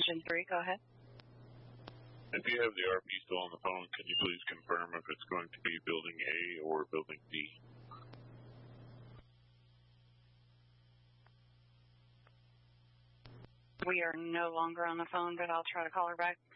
Engine 3, go ahead. If you have the RP still on the phone, can you please confirm if it's going to be Building A or Building D? We are no longer on the phone, but I'll try to call her back.